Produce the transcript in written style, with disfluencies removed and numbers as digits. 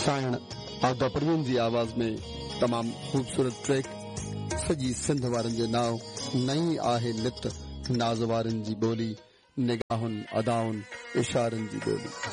साइण आगा परवीन जी आवाज़ में तमाम खूबसूरत ट्रैक सजी सिंध वारनि जे नाव नई आहे लित नाज़ वारनि जी ॿोली निगाहुनि अदाउनि इशारनि जी ॿोली।